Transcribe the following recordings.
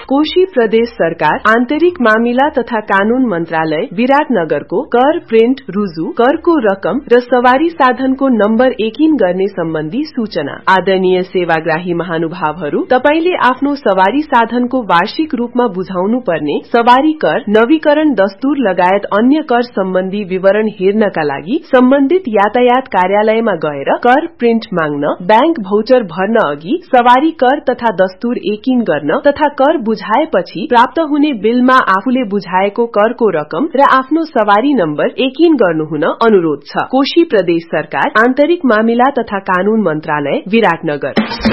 कोशी प्रदेश सरकार आन्तरिक मामिला तथा कानून मन्त्रालय विराटनगरको कर प्रिन्ट रुजु करको रकम र सवारी साधनको नम्बर एकिन गर्ने सम्बन्धी सूचना। आदरणीय सेवाग्राही महानुभावहरू, तपाईले आफ्नो सवारी साधनको वार्षिक रूपमा बुझाउनु पर्ने सवारी कर, नवीकरण दस्तूर लगायत अन्य कर सम्बन्धी विवरण हेर्नका लागि सम्बन्धित यातायात कार्यालयमा गएर कर प्रिन्ट माग्न, बैंक भौचर भर्न अघि सवारी कर तथा दस्तूर एकिन गर्न तथा कर बुझाएपछि प्राप्त हुने बिलमा आफूले बुझाएको करको रकम र आफ्नो सवारी नम्बर एकिन गर्नुहुन अनुरोध छ। कोशी प्रदेश सरकार आन्तरिक मामिला तथा कानून मन्त्रालय विराटनगर।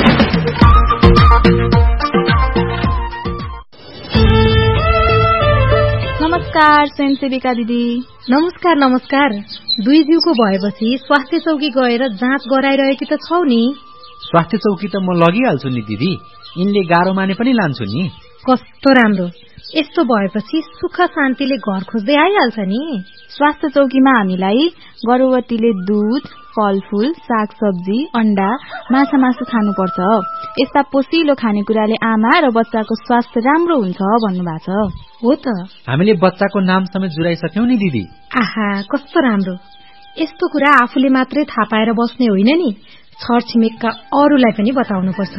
नमस्कार स्वयंसेविका दिदी। नमस्कार नमस्कार। दुई जिउको भएपछि स्वास्थ्य चौकी गएर जाँच गराइरहेकी त छौ नि? स्वास्थ्य चौकी त म लगिहाल्छु नि दिदी, यिनले गाह्रो माने पनि लान्छु नि। कस्तो राम्रो, यस्तो भएपछि सुख शान्तिले घर खोज्दै आइहाल्छ नि। स्वास्थ्य चौकीमा हामीलाई गर्भवतीले दूध, फलफूल, सागसब्जी, अण्डा, माछा मासु खानुपर्छ। यस्ता पोषिलो खानेकुराले आमा र बच्चाको स्वास्थ्य राम्रो हुन्छ भन्नुभएको छ। हो त, हामीले बच्चाको नाम समेत जुराइसक्यौं नि दिदी। आहा, कस्तो राम्रो। यस्तो कुरा आफूले मात्रै थाहा पाएर बस्ने होइन नि, छरछिमेकका अरूलाई पनि बताउनुपर्छ।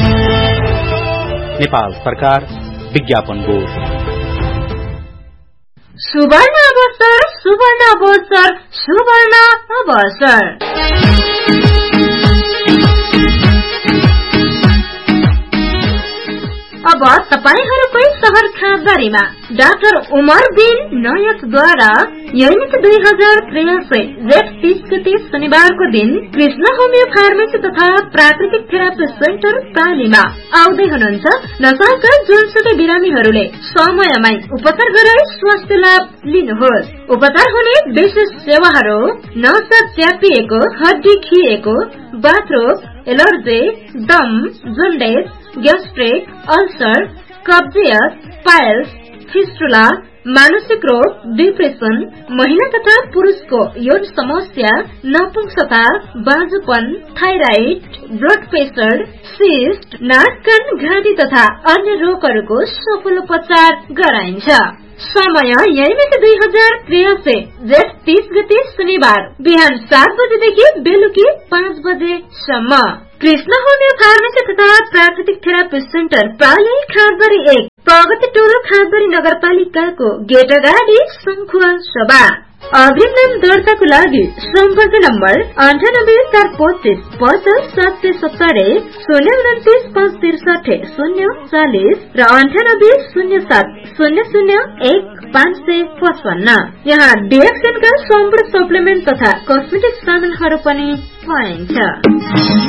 नेपाल सरकार विज्ञापन बोर्ड। सुवर्ण अवसर, सुवर्ण अवसर, सुवर्ण अवसर। अब तपाईहरुकै शहर खाँदबारीमा डाक्टर उमर बिन नायकद्वारा यौनिक 2083 जेठ 30 गते शनिबारको दिन कृष्ण होमियो फार्मेसी तथा प्राकृतिक थेरापी सेन्टर कालीमा आउँदै हुनुहुन्छ। नशाका जुनसुकै बिरामीहरूले समयमै उपचार गराई स्वास्थ्य लाभ लिनुहोस्। उपचार हुने विशेष सेवाहरू नसा च्यापिएको, हड्डी खिएको, बाथरोग, एलर्जी, दम, जन्डिस, ग्यास्ट्रिक, अल्सर, कब्जियत, पाइल्स, फिस्टुला, मानसिक रोग, डिप्रेसन, महिला तथा पुरुषको यौन समस्या, नपुंसकता, बाजुपन, थाइराइड, ब्लड प्रेसर, सिस्ट, नाक कान घाँटी तथा अन्य रोगहरूको सफल उपचार गराइन्छ। समय यौनिक 2083 जेठ 30 गते शनिबार बिहान 7 बजेदेखि बेलुकी 5 बजेसम्म। कृष्ण होमियो फार्मेसी तथा प्राकृतिक थेरापी सेन्टर प्राली खाँदबारी 1, प्रगति टोल खाँदबारी नगरपालिकाको गेट अगाडि शङ्खुवा सभा। अग्रिम नाम दर्ताको लागि सम्पर्क नम्बर 9845 50 770 029 563 040 र 98 07 00 1 555। यहाँ डिएक्सएनका सम्पूर्ण सप्लिमेन्ट तथा कस्मेटिक सामानहरू पनि पाइन्छ।